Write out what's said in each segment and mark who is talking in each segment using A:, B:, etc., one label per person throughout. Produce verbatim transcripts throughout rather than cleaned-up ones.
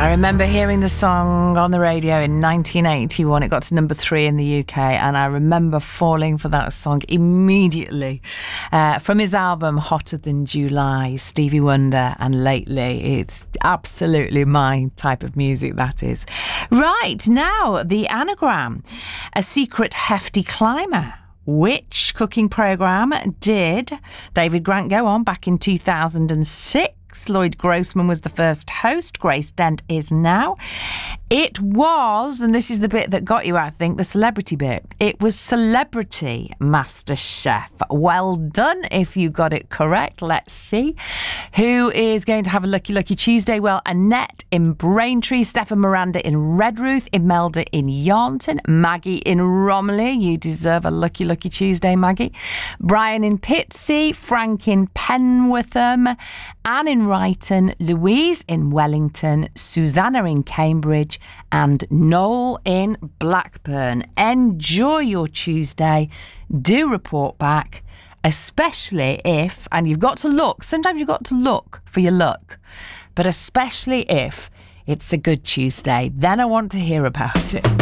A: I remember hearing the song on the radio in nineteen eighty-one. It got to number three in the U K, and I remember falling for that song immediately. Uh, from his album Hotter Than July, Stevie Wonder, and Lately. It's absolutely my type of music, that is. Right, now, the anagram. A secret hefty climber. Which cooking programme did David Grant go on back in two thousand six? Lloyd Grossman was the first host. Grace Dent is now. It was, and this is the bit that got you, I think, the celebrity bit. It was Celebrity Master Chef. Well done if you got it correct. Let's see who is going to have a Lucky Lucky Tuesday. Well, Annette in Braintree, Stefan Miranda in Redruth, Imelda in Yarnton, Maggie in Romilly. You deserve a Lucky Lucky Tuesday, Maggie. Brian in Pitsea, Frank in Penwortham, Anne in Ryton, Louise in Wellington, Susanna in Cambridge, and Noel in Blackburn. Enjoy your Tuesday. Do report back, especially if, and you've got to look, sometimes you've got to look for your luck, but especially if it's a good Tuesday, then I want to hear about it.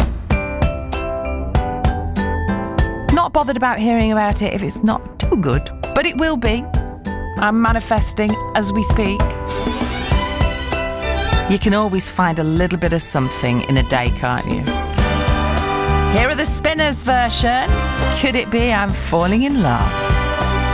A: Not bothered about hearing about it if it's not too good, but it will be. I'm manifesting as we speak. You can always find a little bit of something in a day, can't you? Here are the Spinners version. Could it be I'm falling in love?